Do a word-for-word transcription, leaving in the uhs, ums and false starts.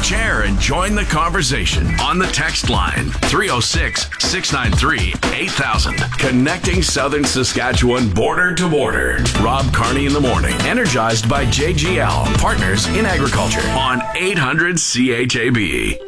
Share and join the conversation on the text line three oh six, six nine three, eight thousand. Connecting Southern Saskatchewan border to border. Rob Carney in the morning. Energized by J G L, partners in agriculture on eight hundred C H A B.